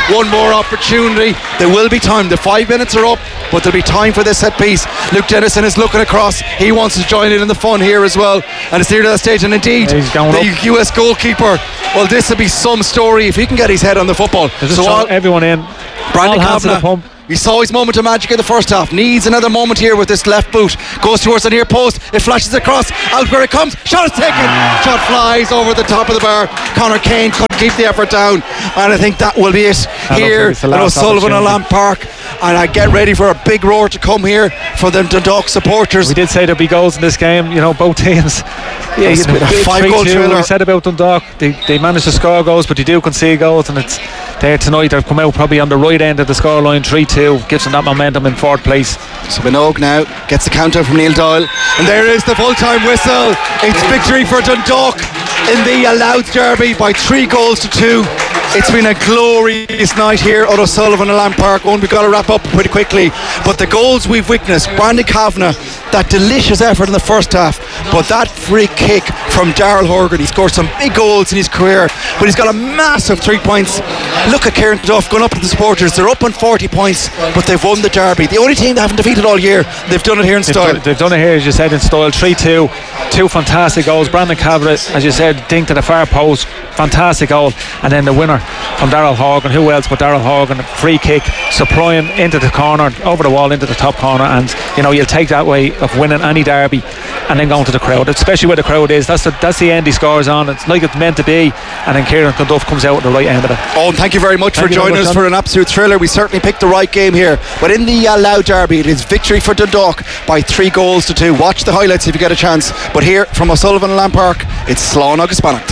one more opportunity. There will be time. The five minutes are up, but there'll be time for this set piece. Luke Dennison is looking across. He wants to join in in the fun here as well, and it's near to that stage. And indeed, the up. U S goalkeeper, well, this will be some story if he can get his head on the football. So all, everyone in. Brandon Kavanagh, we saw his moment of magic in the first half. Needs another moment here with this left boot. Goes towards the near post. It flashes across. Out where it comes. Shot is taken. Shot flies over the top of the bar. Conor Kane couldn't keep the effort down. And I think that will be it here at O'Sullivan and Lamb Park. And I get ready for a big roar to come here for the Dundalk supporters. We did say there'd be goals in this game. You know, both teams. Yeah, you know, five goal thriller. We said about Dundalk, they, they managed to score goals, but they do concede goals, and it's there tonight. They've come out probably on the right end of the scoreline, three two, gives them that momentum in fourth place. So Minogue now gets the countdown from Neil Doyle, and there is the full-time whistle. It's victory for Dundalk in the Louth Derby by three goals to two. It's been a glorious night here at O'Sullivan and Lamb Park. One we've got to wrap up pretty quickly, but the goals we've witnessed, Brandon Kavanagh, that delicious effort in the first half, but that free kick from Darrell Horgan. He scored some big goals in his career, but he's got a massive three points. Look at Kieran Duff going up to the supporters. They're up on forty points, but they've won the derby. The only team they haven't defeated all year. They've done it here in they've style. Done, they've done it here, as you said, in style. three two, two fantastic goals. Brandon Kavanagh, as you said, dinked to the far post, fantastic goal, and then the winner from Darrell Horgan. Who else but Darrell Horgan? Free kick, Supreme into the corner, over the wall into the top corner, and you know, you'll take that way of winning any derby and then going to the crowd, especially where the crowd is. That's the, that's the end he scores on. It's like it's meant to be, and then Kieran Duff comes out at the right end of it. Oh, and thank you very much thank for joining us, John, for an absolute thriller. We certainly picked the right game here, but in the uh, Louth Derby, it is victory for Dundalk by three goals to two. Watch the highlights if you get a chance, but here from O'Sullivan and Lamb Park, it's Slán agus Connacht.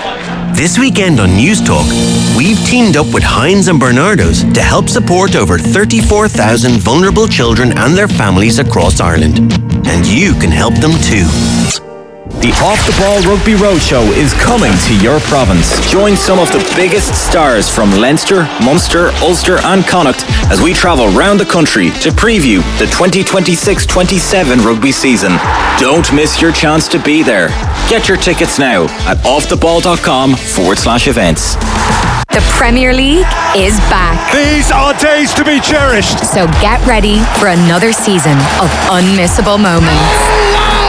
This weekend on News Talk, we've teamed up with Heinz and Bernardo's to help support over thirty-four thousand vulnerable children and their families across Ireland. And you can help them too. The Off the Ball Rugby Roadshow is coming to your province. Join some of the biggest stars from Leinster, Munster, Ulster and Connacht as we travel round the country to preview the twenty twenty-six twenty-seven rugby season. Don't miss your chance to be there. Get your tickets now at offtheball.com forward slash events. The Premier League is back. These are days to be cherished. So get ready for another season of unmissable moments.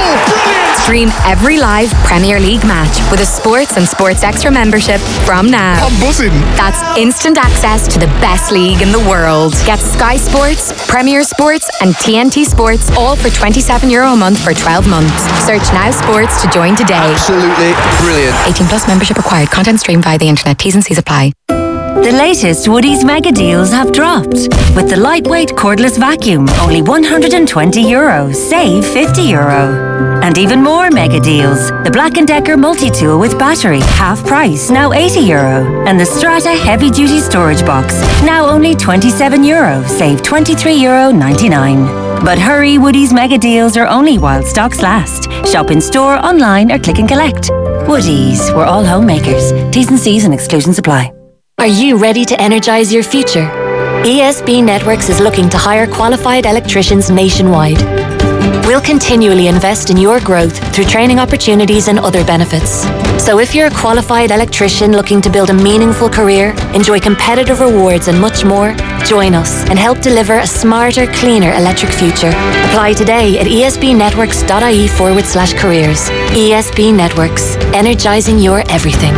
Stream every live Premier League match with a Sports and Sports Extra membership from now. I'm buzzing. That's instant access to the best league in the world. Get Sky Sports, Premier Sports and T N T Sports all for twenty-seven euro a month for twelve months. Search Now Sports to join today. Absolutely brilliant. eighteen plus membership required. Content streamed via the internet. T's and C's apply. The latest Woodies mega deals have dropped. With the lightweight cordless vacuum, only one hundred twenty euro, save fifty euro. And even more mega deals. The Black and Decker multi-tool with battery, half price, now eighty euro. And the Strata heavy duty storage box, now only twenty-seven euro, save twenty-three euro ninety-nine. But hurry, Woodies mega deals are only while stocks last. Shop in store, online or click and collect. Woodies, we're all homemakers. T's and C's and exclusions apply. Are you ready to energize your future? E S B Networks is looking to hire qualified electricians nationwide. We'll continually invest in your growth through training opportunities and other benefits. So if you're a qualified electrician looking to build a meaningful career, enjoy competitive rewards and much more, join us and help deliver a smarter, cleaner electric future. Apply today at esbnetworks.ie forward slash careers. E S B Networks, energizing your everything.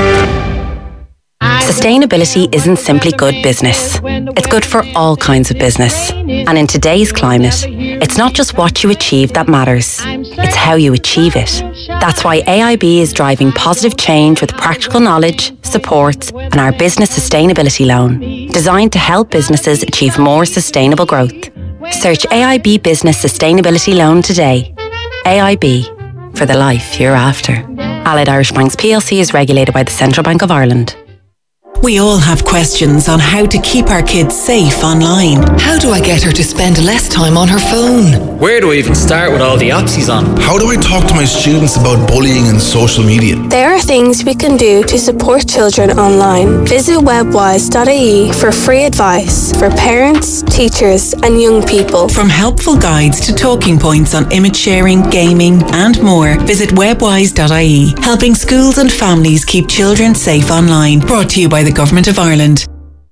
Sustainability isn't simply good business. It's good for all kinds of business. And in today's climate, it's not just what you achieve that matters. It's how you achieve it. That's why A I B is driving positive change with practical knowledge, support, and our business sustainability loan, designed to help businesses achieve more sustainable growth. Search A I B Business Sustainability Loan today. A I B, for the life you're after. Allied Irish Banks P L C is regulated by the Central Bank of Ireland. We all have questions on how to keep our kids safe online. How do I get her to spend less time on her phone? Where do I even start with all the apps he's on? How do I talk to my students about bullying and social media? There are things we can do to support children online. Visit webwise dot I E for free advice for parents, teachers and young people. From helpful guides to talking points on image sharing, gaming and more, visit webwise dot I E, helping schools and families keep children safe online. Brought to you by the Government of Ireland.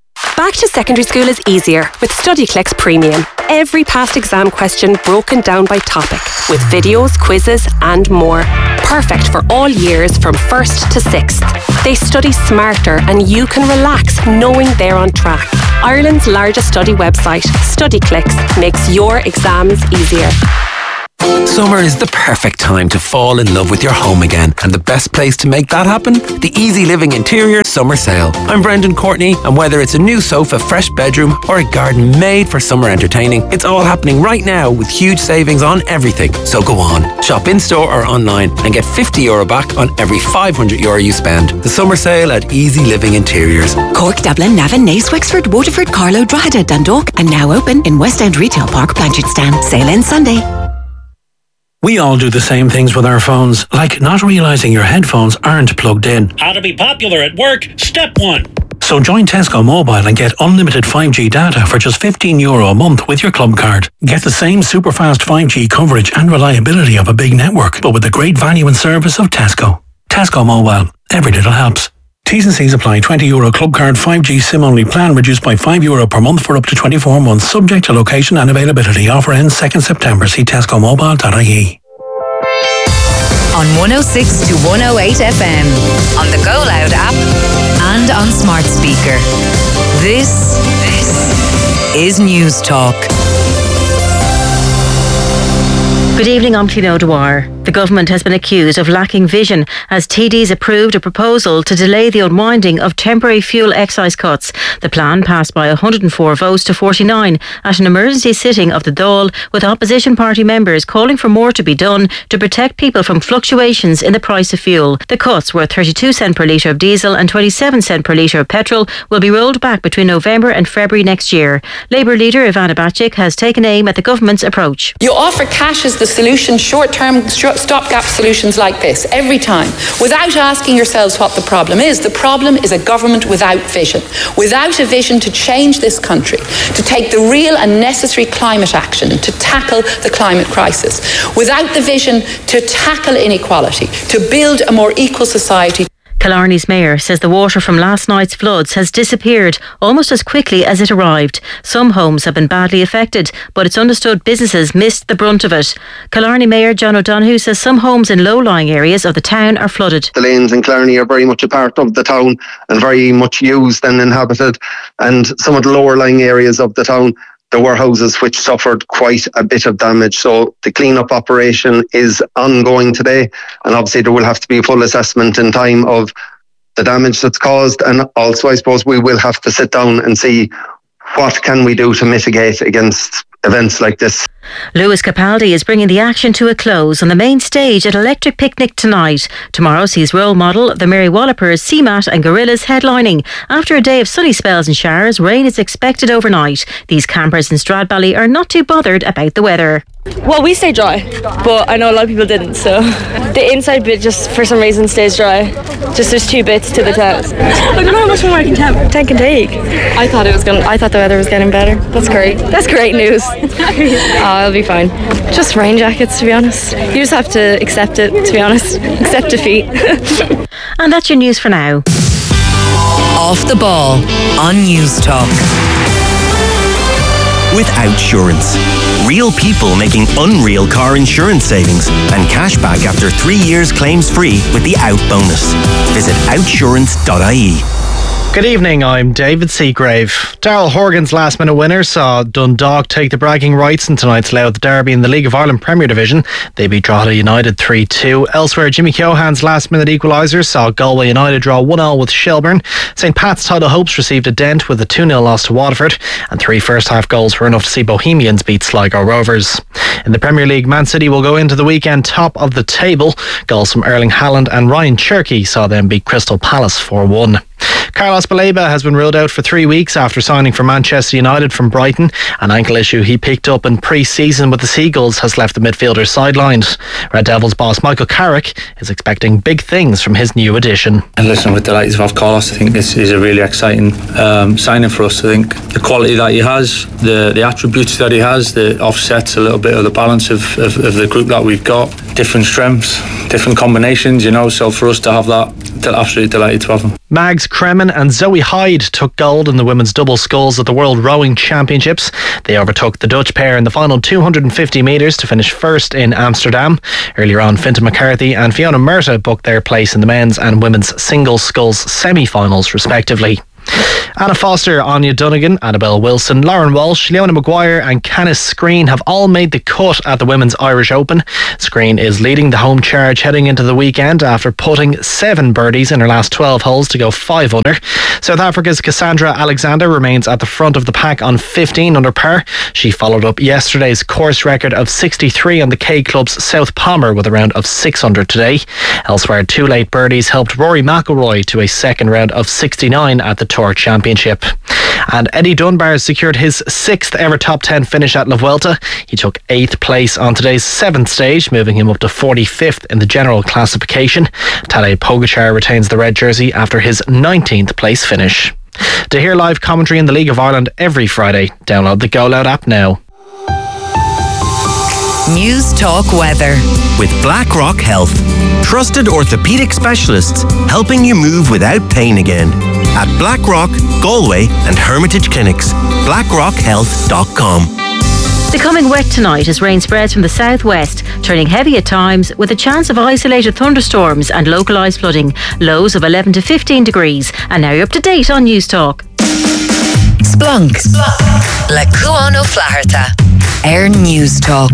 Back to secondary school is easier with StudyClix Premium. Every past exam question broken down by topic, with videos, quizzes and more. Perfect for all years from first to sixth. They study smarter and you can relax knowing they're on track. Ireland's largest study website, StudyClix, makes your exams easier. Summer is the perfect time to fall in love with your home again, and the best place to make that happen? The Easy Living Interior Summer Sale. I'm Brendan Courtney, and whether it's a new sofa, fresh bedroom, or a garden made for summer entertaining, it's all happening right now with huge savings on everything. So go on, shop in-store or online and get fifty euro back on every five hundred euro you spend. The Summer Sale at Easy Living Interiors. Cork, Dublin, Navan, Naas, Wexford, Waterford, Carlow, Drogheda, Dundalk, and now open in West End Retail Park, Blanchardstown. Sale ends Sunday. We all do the same things with our phones, like not realising your headphones aren't plugged in. How to be popular at work, step one. So join Tesco Mobile and get unlimited five G data for just fifteen euro a month with your club card. Get the same super fast five G coverage and reliability of a big network, but with the great value and service of Tesco. Tesco Mobile. Every little helps. T's and C's apply. twenty euro club card five G SIM-only plan reduced by five euro per month for up to twenty-four months, subject to location and availability. Offer ends second September. See tesco mobile dot I E. On one oh six to one oh eight F M, on the Go Loud app, and on smart speaker. This, this is News Talk. Good evening, I'm Tina O'Dwyer. The government has been accused of lacking vision as T Ds approved a proposal to delay the unwinding of temporary fuel excise cuts. The plan passed by one hundred four votes to forty-nine at an emergency sitting of the Dáil, with opposition party members calling for more to be done to protect people from fluctuations in the price of fuel. The cuts, worth thirty-two cents per litre of diesel and twenty-seven cents per litre of petrol, will be rolled back between November and February next year. Labour leader Ivana Bacik has taken aim at the government's approach. You offer cash as the solution, short-term stopgap solutions like this every time, without asking yourselves what the problem is. The problem is a government without vision, without a vision to change this country, to take the real and necessary climate action to tackle the climate crisis, without the vision to tackle inequality, to build a more equal society. Killarney's mayor says the water from last night's floods has disappeared almost as quickly as it arrived. Some homes have been badly affected, but it's understood businesses missed the brunt of it. Killarney Mayor John O'Donoghue says some homes in low-lying areas of the town are flooded. The lanes in Killarney are very much a part of the town and very much used and inhabited, and some of the lower-lying areas of the town, there were houses which suffered quite a bit of damage. So the clean-up operation is ongoing today, and obviously there will have to be a full assessment in time of the damage that's caused, and also I suppose we will have to sit down and see what can we do to mitigate against events like this. Lewis Capaldi is bringing the action to a close on the main stage at Electric Picnic tonight. Tomorrow sees role model the Mary Wallopers, C MAT and Gorillaz headlining. After a day of sunny spells and showers, rain is expected overnight. These campers in Stradbally are not too bothered about the weather. Well, we stay dry, but I know a lot of people didn't, so the inside bit just for some reason stays dry. Just there's two bits to the tent. I don't know how much more I can temp- tank and take. I thought it was gonna. I thought the weather was getting better. That's great. That's great news. Oh, it'll be fine. Just rain jackets, to be honest. You just have to accept it, to be honest. Accept defeat. And that's your news for now. Off the ball on News Talk. With Outsurance. Real people making unreal car insurance savings and cash back after three years claims free with the Out bonus. Visit outsurance dot I E. Good evening, I'm David Seagrave. Daryl Horgan's last minute winner saw Dundalk take the bragging rights in tonight's Louth derby in the League of Ireland Premier Division. They beat Drogheda United three two. Elsewhere, Jimmy Keohan's last minute equaliser saw Galway United draw one all with Shelburne. St Pat's Title Hopes received a dent with a two nil loss to Waterford, and three first half goals were enough to see Bohemians beat Sligo Rovers. In the Premier League, Man City will go into the weekend top of the table. Goals from Erling Haaland and Ryan Cherky saw them beat Crystal Palace four one. Carlos Baleba has been ruled out for three weeks after signing for Manchester United from Brighton. An ankle issue he picked up in pre-season with the Seagulls has left the midfielder sidelined. Red Devils boss Michael Carrick is expecting big things from his new addition. And listen, we're delighted to have Carlos. I think this is a really exciting um, signing for us. I think the quality that he has, the, the attributes that he has, that offsets a little bit of the balance of, of, of the group that we've got. Different strengths, different combinations, you know, so for us to have that absolutely delighted to have him. Mags Kremen and Zoe Hyde took gold in the women's double sculls at the World Rowing Championships. They overtook the Dutch pair in the final two hundred fifty metres to finish first in Amsterdam. Earlier on, Fintan McCarthy and Fiona Murtagh booked their place in the men's and women's single sculls semi-finals respectively. Anna Foster, Anya Dunnigan, Annabelle Wilson, Lauren Walsh, Leona Maguire and Canis Screen have all made the cut at the Women's Irish Open. Screen is leading the home charge heading into the weekend after putting seven birdies in her last twelve holes to go five under. South Africa's Cassandra Alexander remains at the front of the pack on fifteen under par. She followed up yesterday's course record of sixty-three on the K Club's South Palmer with a round of six under today. Elsewhere, two late birdies helped Rory McIlroy to a second round of sixty-nine at the Tour Championship. And Eddie Dunbar secured his sixth ever top ten finish at La Vuelta. He took eighth place on today's seventh stage, moving him up to forty-fifth in the general classification. Tadej Pogačar retains the red jersey after his nineteenth place finish. To hear live commentary in the League of Ireland every Friday, download the Go Loud app now. News Talk Weather with BlackRock Health. Trusted orthopaedic specialists helping you move without pain again. At BlackRock, Galway and Hermitage Clinics. blackrock health dot com. Becoming wet tonight as rain spreads from the southwest, turning heavy at times with a chance of isolated thunderstorms and localised flooding. Lows of eleven to fifteen degrees. And now you're up to date on News Talk. Splunk. Le Cuano Flaherta. Air News Talk.